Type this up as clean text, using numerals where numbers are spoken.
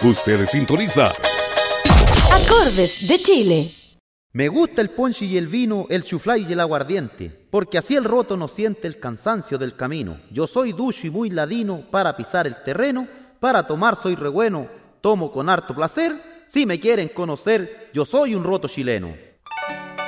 Usted sintoniza Acordes de Chile. Me gusta el ponche y el vino, el chuflay y el aguardiente, porque así el roto no siente el cansancio del camino. Yo soy ducho y muy ladino para pisar el terreno, para tomar soy re bueno, tomo con harto placer. Si me quieren conocer, yo soy un roto chileno.